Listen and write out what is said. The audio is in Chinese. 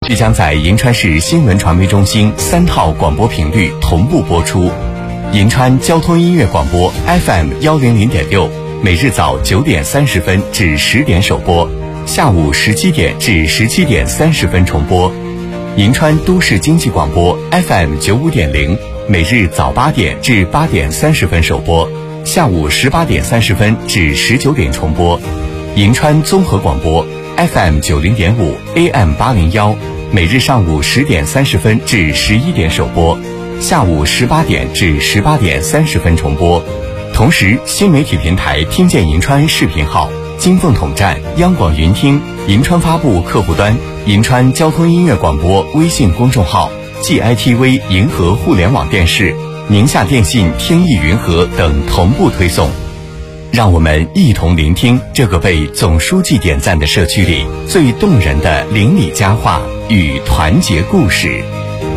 即将在银川市新闻传媒中心3套广播频率同步播出。银川交通音乐广播 FM100.6，每日早9点30分至10点首播，下午17点至17点30分重播。银川都市经济广播 FM95.0，每日早8点至8点30分首播，下午18点30分至19点重播。银川综合广播 FM90.5 AM801，每日上午10点30分至11点首播，下午18点至18点30分重播。同时，新媒体平台听见银川视频号、金凤统站、央广云听、银川发布客户端、银川交通音乐广播微信公众号、GITV 银河互联网电视、宁夏电信天翼云和等同步推送。让我们一同聆听这个被总书记点赞的社区里最动人的邻里佳话与团结故事。